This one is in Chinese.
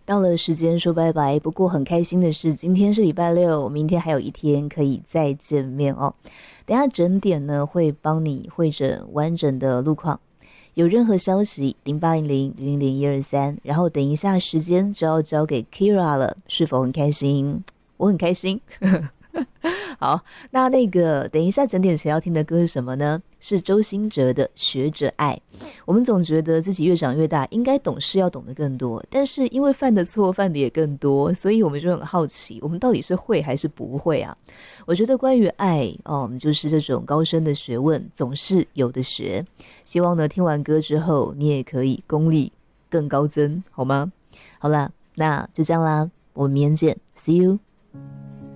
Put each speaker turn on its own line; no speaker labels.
到了时间说拜拜，不过很开心的是，今天是礼拜六，明天还有一天可以再见面哦。等一下整点呢会帮你汇整完整的路况，有任何消息0800000123，然后等一下时间就要交给 Kira 了，是否很开心？我很开心。好，那个等一下整点前要听的歌是什么呢？是周兴哲的《学着爱》。我们总觉得自己越长越大，应该懂事要懂得更多，但是因为犯的错犯的也更多，所以我们就很好奇，我们到底是会还是不会啊？我觉得关于爱就是这种高深的学问，总是有的学。希望呢，听完歌之后，你也可以功力更高增，好吗？好啦，那就这样啦，我们明天见 ，See you。